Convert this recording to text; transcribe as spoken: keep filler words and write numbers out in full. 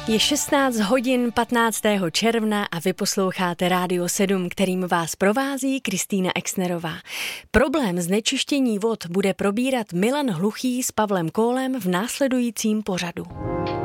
Je šestnáct hodin patnáctého června a vy posloucháte Rádio sedm, kterým vás provází Kristýna Exnerová. Problém znečištění vod bude probírat Milan Hluchý s Pavlem Kólem v následujícím pořadu.